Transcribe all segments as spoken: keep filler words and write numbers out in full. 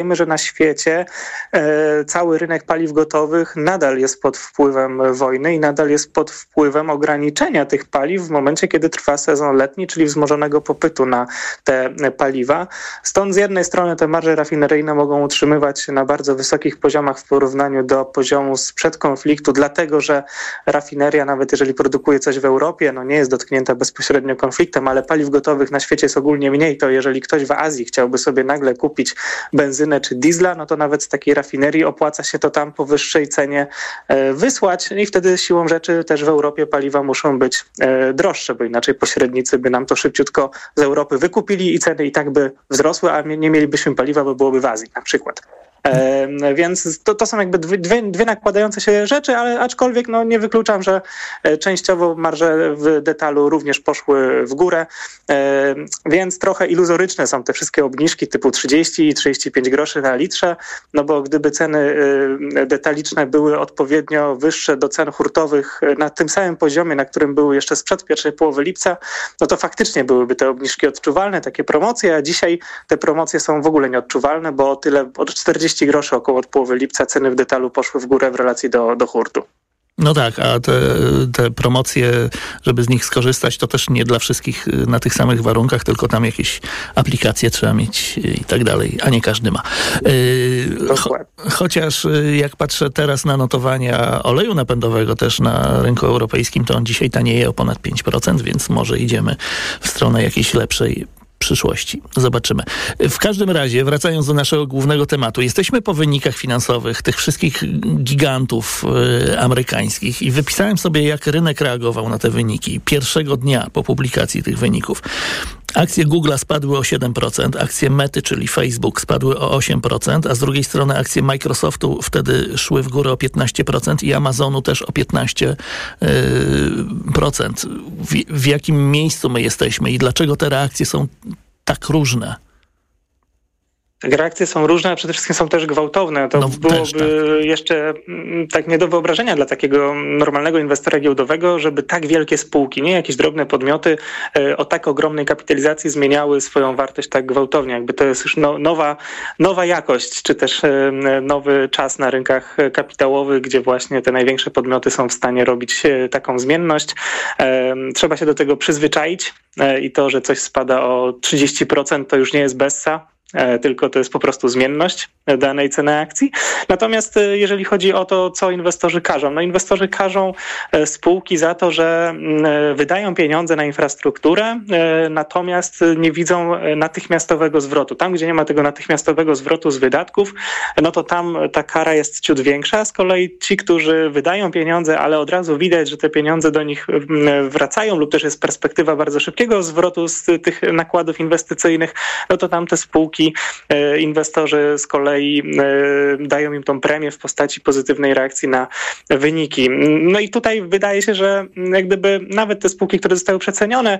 że na świecie e, cały rynek paliw gotowych nadal jest pod wpływem wojny i nadal jest pod wpływem ograniczenia tych paliw w momencie, kiedy trwa sezon letni, czyli wzmożonego popytu na te paliwa. Stąd z jednej strony te marże rafineryjne mogą utrzymywać się na bardzo wysokich poziomach w porównaniu do poziomu sprzed konfliktu, dlatego że rafineria, nawet jeżeli produkuje coś w Europie, no nie jest dotknięta bezpośrednio konfliktem, ale paliw gotowych na świecie jest ogólnie mniej, to jeżeli ktoś w Azji chciałby sobie nagle kupić benzynę czy diesla, no to nawet z takiej rafinerii opłaca się to tam po wyższej cenie wysłać i wtedy siłą rzeczy też w Europie paliwa muszą być droższe, bo inaczej pośrednicy by nam to szybciutko z Europy wykupili i ceny i tak by wzrosły, a nie mielibyśmy paliwa, bo byłoby w Azji na przykład. E, więc to, to są jakby dwie, dwie nakładające się rzeczy, ale aczkolwiek no, nie wykluczam, że częściowo marże w detalu również poszły w górę, e, więc trochę iluzoryczne są te wszystkie obniżki typu trzydzieści i trzydzieści pięć groszy na litrze, no bo gdyby ceny detaliczne były odpowiednio wyższe do cen hurtowych na tym samym poziomie, na którym były jeszcze sprzed pierwszej połowy lipca, no to faktycznie byłyby te obniżki odczuwalne, takie promocje, a dzisiaj te promocje są w ogóle nieodczuwalne, bo o tyle od czterdzieści groszy około od połowy lipca ceny w detalu poszły w górę w relacji do, do hurtu. No tak, a te, te promocje, żeby z nich skorzystać, to też nie dla wszystkich na tych samych warunkach, tylko tam jakieś aplikacje trzeba mieć i tak dalej, a nie każdy ma. Cho, chociaż jak patrzę teraz na notowania oleju napędowego też na rynku europejskim, to on dzisiaj tanieje o ponad pięć procent, więc może idziemy w stronę jakiejś lepszej przyszłości. Zobaczymy. W każdym razie, wracając do naszego głównego tematu, jesteśmy po wynikach finansowych tych wszystkich gigantów y, amerykańskich i wypisałem sobie, jak rynek reagował na te wyniki pierwszego dnia po publikacji tych wyników. Akcje Google'a spadły o siedem procent, akcje Mety, czyli Facebook, spadły o osiem procent, a z drugiej strony akcje Microsoftu wtedy szły w górę o piętnaście procent i Amazonu też o piętnaście procent. W, w jakim miejscu my jesteśmy i dlaczego te reakcje są tak różne? Reakcje są różne, a przede wszystkim są też gwałtowne. To no, byłoby też, tak. jeszcze tak nie do wyobrażenia dla takiego normalnego inwestora giełdowego, żeby tak wielkie spółki, nie jakieś drobne podmioty o tak ogromnej kapitalizacji zmieniały swoją wartość tak gwałtownie. Jakby to jest już no, nowa, nowa jakość, czy też nowy czas na rynkach kapitałowych, gdzie właśnie te największe podmioty są w stanie robić taką zmienność. Trzeba się do tego przyzwyczaić i to, że coś spada o trzydzieści procent, to już nie jest bessa, tylko to jest po prostu zmienność danej ceny akcji. Natomiast jeżeli chodzi o to, co inwestorzy każą, no inwestorzy każą spółki za to, że wydają pieniądze na infrastrukturę, natomiast nie widzą natychmiastowego zwrotu. Tam, gdzie nie ma tego natychmiastowego zwrotu z wydatków, no to tam ta kara jest ciut większa. Z kolei ci, którzy wydają pieniądze, ale od razu widać, że te pieniądze do nich wracają lub też jest perspektywa bardzo szybkiego zwrotu z tych nakładów inwestycyjnych, no to tam te spółki inwestorzy z kolei dają im tą premię w postaci pozytywnej reakcji na wyniki. No i tutaj wydaje się, że jak gdyby nawet te spółki, które zostały przecenione,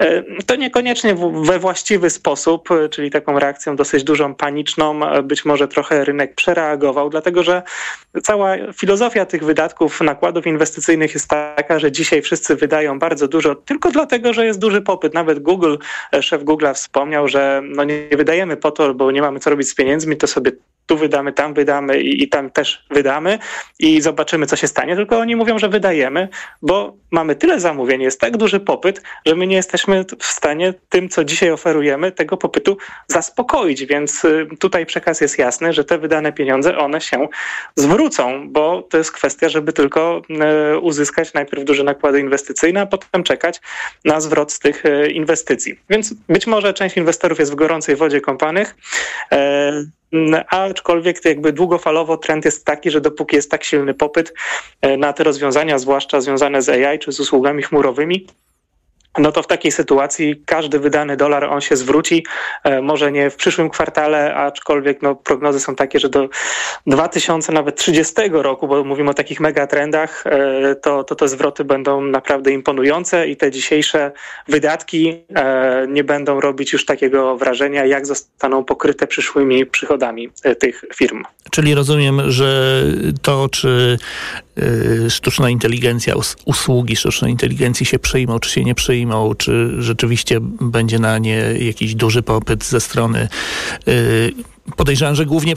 to niekoniecznie we właściwy sposób, czyli taką reakcją dosyć dużą, paniczną, być może trochę rynek przereagował, dlatego że cała filozofia tych wydatków, nakładów inwestycyjnych jest taka, że dzisiaj wszyscy wydają bardzo dużo tylko dlatego, że jest duży popyt. Nawet Google, szef Google'a wspomniał, że no nie wydajemy po to, bo nie mamy co robić z pieniędzmi, to sobie tu wydamy, tam wydamy i, i tam też wydamy i zobaczymy, co się stanie. Tylko oni mówią, że wydajemy, bo mamy tyle zamówień, jest tak duży popyt, że my nie jesteśmy w stanie tym, co dzisiaj oferujemy, tego popytu zaspokoić. Więc tutaj przekaz jest jasny, że te wydane pieniądze, one się zwrócą, bo to jest kwestia, żeby tylko uzyskać najpierw duże nakłady inwestycyjne, a potem czekać na zwrot z tych inwestycji. Więc być może część inwestorów jest w gorącej wodzie kąpanych, aczkolwiek jakby długofalowo trend jest taki, że dopóki jest tak silny popyt na te rozwiązania, zwłaszcza związane z A I czy z usługami chmurowymi, no to w takiej sytuacji każdy wydany dolar, on się zwróci, może nie w przyszłym kwartale, aczkolwiek no, prognozy są takie, że do dwa tysiące trzydziestego roku, bo mówimy o takich megatrendach, to, to te zwroty będą naprawdę imponujące i te dzisiejsze wydatki nie będą robić już takiego wrażenia, jak zostaną pokryte przyszłymi przychodami tych firm. Czyli rozumiem, że to, czy sztuczna inteligencja, usługi sztucznej inteligencji się przyjmą, czy się nie przyjmą, czy rzeczywiście będzie na nie jakiś duży popyt ze strony podejrzewam, że głównie